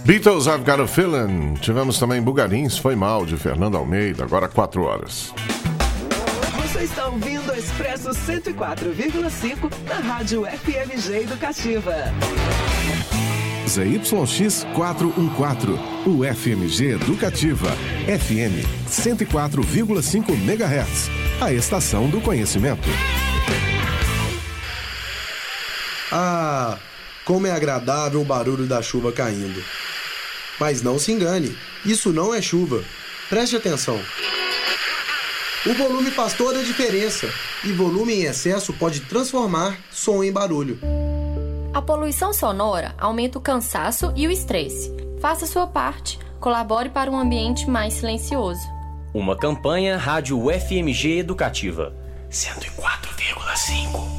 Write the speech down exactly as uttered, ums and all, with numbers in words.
Beatles, I've Got a Feeling. Tivemos também Bugarins, Foi Mal, de Fernando Almeida, agora quatro horas. Você está ouvindo o Expresso cento e quatro vírgula cinco na Rádio F M G Educativa. Z Y X quatrocentos e quatorze, o F M G Educativa, F M cento e quatro vírgula cinco megahertz, a estação do conhecimento. Ah, como é agradável o barulho da chuva caindo. Mas não se engane, isso não é chuva. Preste atenção. O volume faz toda a diferença, e volume em excesso pode transformar som em barulho. A poluição sonora aumenta o cansaço e o estresse. Faça sua parte, colabore para um ambiente mais silencioso. Uma campanha Rádio F M G Educativa cento e quatro vírgula cinco.